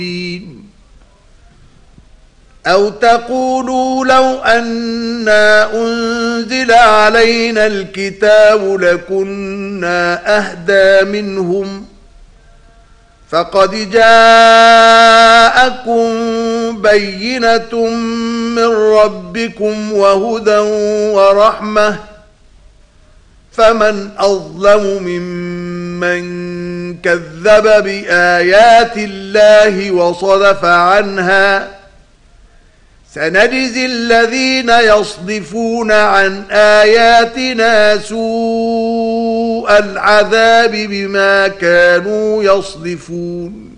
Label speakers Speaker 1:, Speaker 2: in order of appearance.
Speaker 1: أو تقولوا لو أنا أنزل علينا الكتاب لكنا أهدى منهم فقد جاءكم بينة من ربكم وهدى ورحمة فمن أظلم ممن كذب بآيات الله وصدف عنها سنجزي الذين يصدفون عن آياتنا سوء العذاب بما كانوا يصدفون